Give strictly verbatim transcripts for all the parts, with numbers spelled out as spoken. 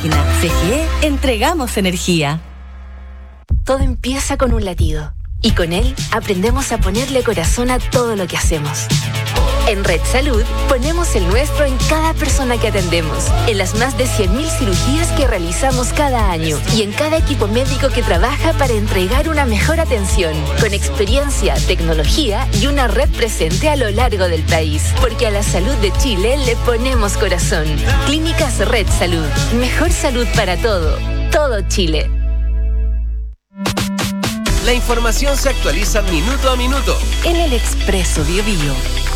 máquina. C G E, entregamos energía. Todo empieza con un latido. Y con él aprendemos a ponerle corazón a todo lo que hacemos. En Red Salud ponemos el nuestro en cada persona que atendemos, en las más de cien mil cirugías que realizamos cada año y en cada equipo médico que trabaja para entregar una mejor atención, con experiencia, tecnología y una red presente a lo largo del país. Porque a la salud de Chile le ponemos corazón. Clínicas Red Salud. Mejor salud para todo. Todo Chile. La información se actualiza minuto a minuto En el Expreso Bio Bio.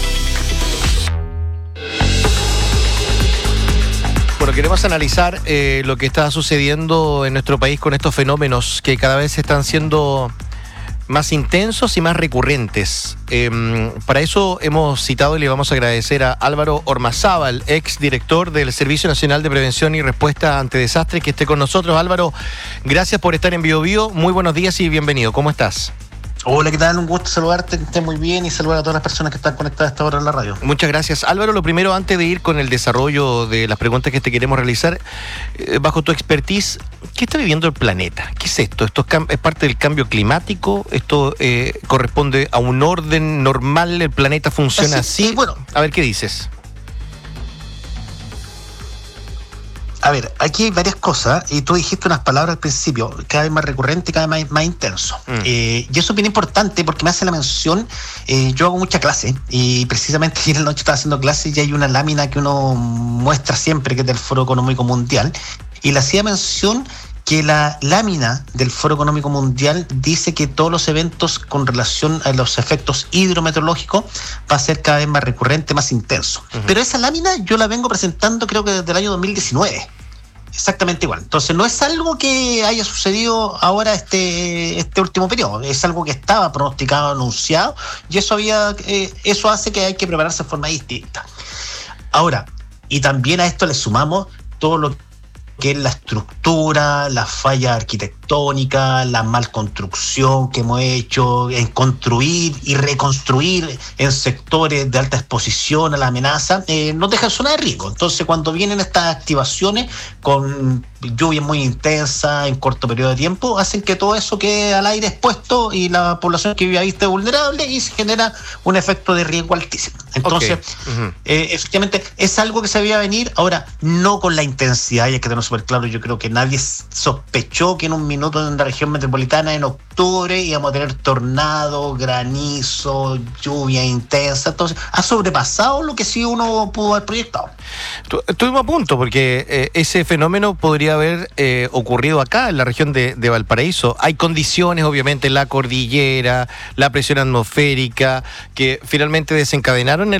Bueno, queremos analizar eh, lo que está sucediendo en nuestro país con estos fenómenos que cada vez están siendo más intensos y más recurrentes. Eh, para eso hemos citado y le vamos a agradecer a Álvaro Ormazábal, ex director del Servicio Nacional de Prevención y Respuesta ante Desastres, que esté con nosotros. Álvaro, gracias por estar en Bio Bio. Muy buenos días y bienvenido. ¿Cómo estás? Hola, ¿qué tal? Un gusto saludarte, que estés muy bien y saludar a todas las personas que están conectadas a esta hora en la radio. Muchas gracias. Álvaro, lo primero, antes de ir con el desarrollo de las preguntas que te queremos realizar, eh, bajo tu expertise, ¿qué está viviendo el planeta? ¿Qué es esto? ¿Esto es, es parte del cambio climático? ¿Esto eh, corresponde a un orden normal? ¿El planeta funciona así? así? Bueno, a ver, ¿qué dices? A ver, aquí hay varias cosas, y tú dijiste unas palabras al principio, cada vez más recurrente y cada vez más, más intenso. Mm. Eh, y eso es bien importante porque me hace la mención, eh, yo hago mucha clase, y precisamente ayer en la noche estaba haciendo clase y hay una lámina que uno muestra siempre, que es del Foro Económico Mundial, y le hacía mención que la lámina del Foro Económico Mundial dice que todos los eventos con relación a los efectos hidrometeorológicos va a ser cada vez más recurrente, más intenso. Uh-huh. Pero esa lámina yo la vengo presentando creo que desde el año dos mil diecinueve. Exactamente igual. Entonces no es algo que haya sucedido ahora este este último periodo, es algo que estaba pronosticado, anunciado, y eso había eh, eso hace que hay que prepararse de forma distinta. Ahora, y también a esto le sumamos todo lo que es la estructura, la falla arquitectónica, la mal construcción que hemos hecho en construir y reconstruir en sectores de alta exposición a la amenaza, eh, nos deja en zona de riesgo. Entonces, cuando vienen estas activaciones con lluvia muy intensa en corto periodo de tiempo, hacen que todo eso quede al aire expuesto y la población que vive ahí esté vulnerable y se genera un efecto de riesgo altísimo. Entonces, okay. uh-huh. eh, efectivamente, es algo que se veía venir, ahora no con la intensidad, y hay que tener súper claro, yo creo que nadie sospechó que en un minuto en la región metropolitana en octubre íbamos a tener tornado, granizo, lluvia intensa. Entonces ha sobrepasado lo que sí uno pudo haber proyectado. Estuvimos a punto porque eh, ese fenómeno podría haber eh, ocurrido acá en la región de, de Valparaíso. Hay condiciones, obviamente, la cordillera, la presión atmosférica, que finalmente desencadenaron